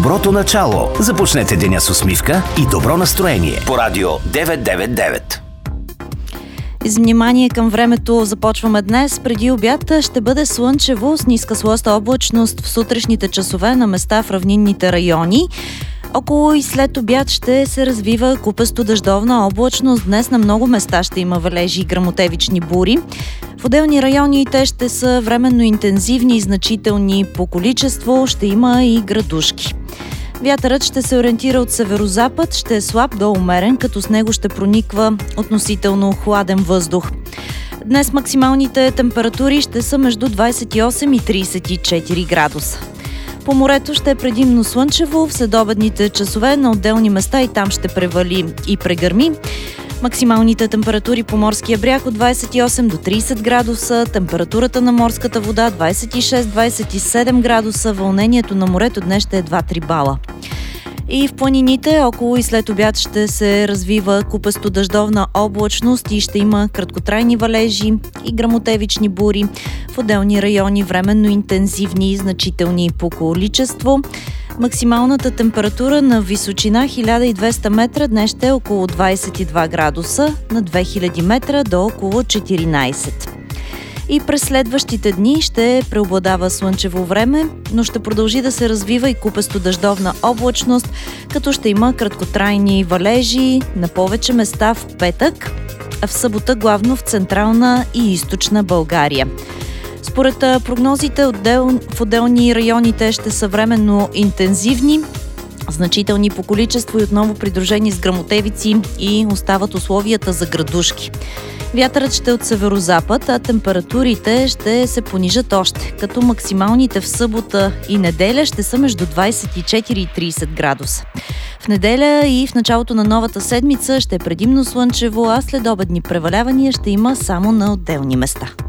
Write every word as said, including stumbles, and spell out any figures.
доброто начало. Започнете деня с усмивка и добро настроение по Радио деветстотин деветдесет и девет. С внимание към времето започваме днес. Преди обяд ще бъде слънчево с ниска слоеста облачност в сутрешните часове на места в равнинните райони. Около и след обяд ще се развива купесто дъждовна облачност. Днес на много места ще има валежи и гръмотевични бури. В отделни райони те ще са временно интензивни и значителни по количество. Ще има и градушки. Вятърът ще се ориентира от северозапад, ще е слаб до умерен, като с него ще прониква относително хладен въздух. Днес максималните температури ще са между двадесет и осем и тридесет и четири градуса. По морето ще е предимно слънчево, в следобедните часове на отделни места и там ще превали и прегърми. Максималните температури по морския бряг от двадесет и осем до тридесет градуса, температурата на морската вода двадесет и шест до двадесет и седем градуса, вълнението на морето днес ще е два-три бала. И в планините около и след обяд ще се развива купесто дъждовна облачност и ще има краткотрайни валежи и гръмотевични бури. В отделни райони временно интензивни и значителни по количество. Максималната температура на височина хиляда и двеста метра днес ще е около двадесет и два градуса, на две хиляди метра до около четиринадесет. И през следващите дни ще преобладава слънчево време, но ще продължи да се развива и купесто дъждовна облачност, като ще има краткотрайни валежи на повече места в петък, а в събота главно в централна и източна България. Според прогнозите отдел, в отделни райони те ще са временно интензивни, значителни по количество и отново придружени с гръмотевици и остават условията за градушки. Вятърът ще е от северозапад, а температурите ще се понижат още, като максималните в събота и неделя ще са между двадесет и четири и тридесет градуса. В неделя и в началото на новата седмица ще е предимно слънчево, а следобедни превалявания ще има само на отделни места.